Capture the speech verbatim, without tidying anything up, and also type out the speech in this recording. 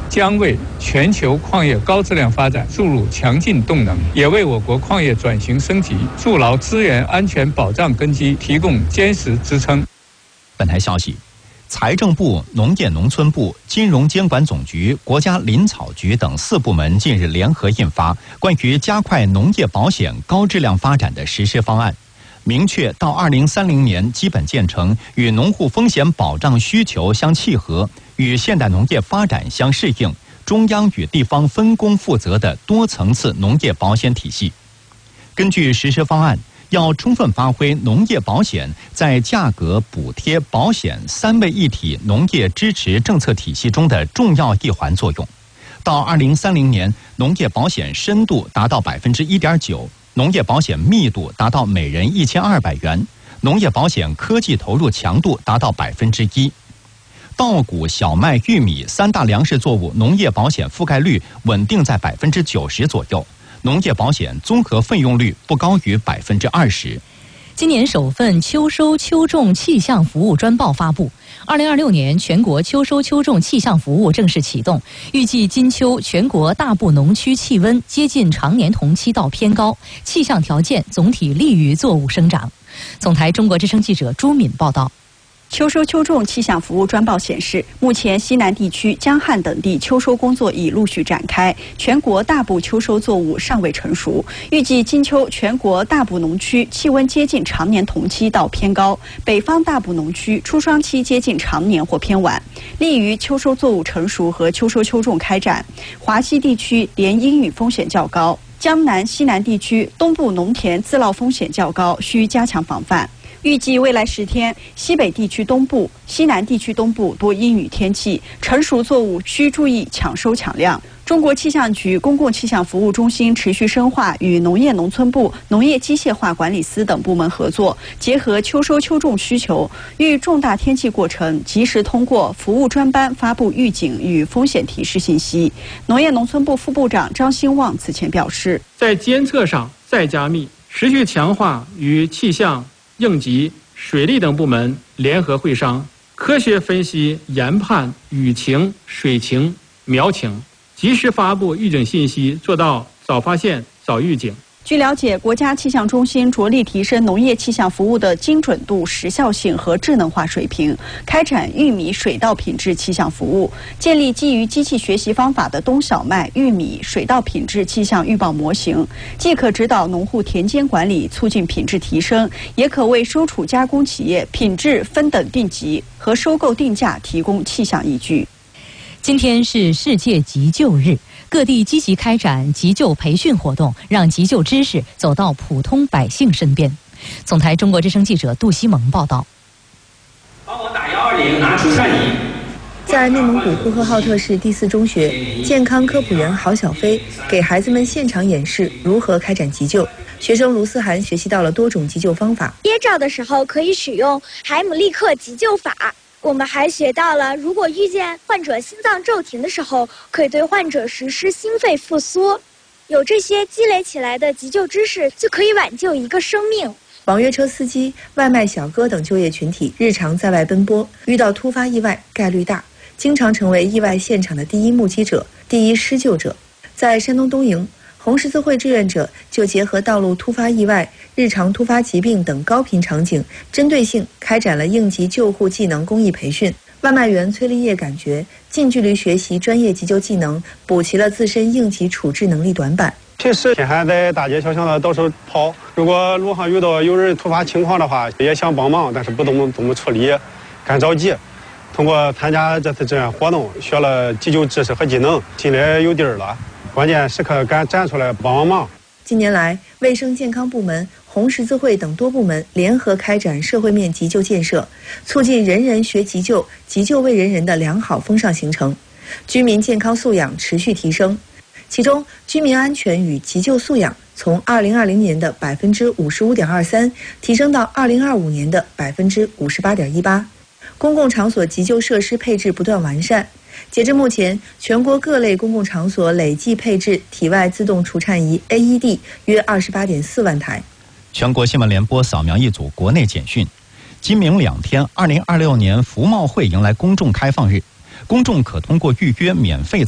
将为全球矿业高质量发展注入强劲动能，也为我国矿业转型升级筑牢资源安全保障根基提供坚实支撑。 本台消息，财政部、农业农村部、金融监管总局、国家林草局等四部门近日联合印发关于加快农业保险高质量发展的实施方案，明确到二零三零年基本建成与农户风险保障需求相契合、与现代农业发展相适应、中央与地方分工负责的多层次农业保险体系。根据实施方案，要充分发挥农业保险在价格、补贴、保险三位一体农业支持政策体系中的重要一环作用。到二零三零年，农业保险深度达到百分之一点九，农业保险密度达到每人一千二百元，农业保险科技投入强度达到百分之一。稻谷、小麦、玉米三大粮食作物农业保险覆盖率稳定在百分之九十左右。农业保险综合费用率不高于百分之二十。 今年首份秋收秋种气象服务专报发布，二零二六年全国秋收秋种气象服务正式启动，预计今秋全国大部农区气温接近常年同期到偏高，气象条件总体利于作物生长。总台中国之声记者朱敏报道。 秋收秋种气象服务专报显示，目前西南地区、江汉等地秋收工作已陆续展开，全国大部秋收作物尚未成熟。预计今秋全国大部农区气温接近常年同期到偏高，北方大部农区初霜期接近常年或偏晚，利于秋收作物成熟和秋收秋种开展。华西地区连阴雨风险较高，江南、西南地区东部农田自涝风险较高，需加强防范。预计未来十天，西北地区东部、西南地区东部多阴雨天气，成熟作物需注意抢收抢量。中国气象局公共气象服务中心持续深化与农业农村部、农业机械化管理司等部门合作，结合秋收秋种需求，遇重大天气过程及时通过服务专班发布预警与风险提示信息。农业农村部副部长张兴旺此前表示， 在监测上再加密，持续强化与气象、应急、水利等部门联合会商，科学分析研判雨情、水情、苗情，及时发布预警信息，做到早发现、早预警。 据了解，国家气象中心着力提升农业气象服务的精准度、时效性和智能化水平，开展玉米水稻品质气象服务，建立基于机器学习方法的冬小麦、玉米、水稻品质气象预报模型，既可指导农户田间管理，促进品质提升，也可为收储加工企业品质分等定级和收购定价提供气象依据。 今天是世界急救日，各地积极开展急救培训活动，让急救知识走到普通百姓身边。总台中国之声记者杜西蒙报道。 帮我打幺二零，拿除颤仪。 在内蒙古呼和浩特市第四中学，健康科普员郝小飞给孩子们现场演示如何开展急救。学生卢思涵学习到了多种急救方法。 噎着的时候可以使用海姆立克急救法。我们还学到了，如果遇见患者心脏骤停的时候，可以对患者实施心肺复苏。有这些积累起来的急救知识，就可以挽救一个生命。 网约车司机、外卖小哥等就业群体日常在外奔波，遇到突发意外概率大，经常成为意外现场的第一目击者、第一施救者。在山东东营，红十字会志愿者就结合道路突发意外、日常突发疾病等高频场景，针对性开展了应急救护技能公益培训。外卖员崔立业感觉，近距离学习专业急救技能，补齐了自身应急处置能力短板。 平时天还在大街小巷的到处跑，如果路上遇到有人突发情况的话，也想帮忙，但是不懂怎么处理，干着急。通过参加这次志愿活动，学了急救知识和技能，心里有底儿了。关键时刻敢站出来帮帮忙。 近年来，卫生健康部门、红十字会等多部门联合开展社会面急救建设，促进人人学急救、急救为人人的良好风尚形成，居民健康素养持续提升。其中，居民安全与急救素养从二零二零年的百分之五十五点二三提升到二零二五年的百分之五十八点一八。公共场所急救设施配置不断完善。截至目前，全国各类公共场所累计配置体外自动除颤仪 A E D 约二十八点四万台。 全国新闻联播扫描一组国内简讯：今明两天，二零二六年服贸会迎来公众开放日，公众可通过预约免费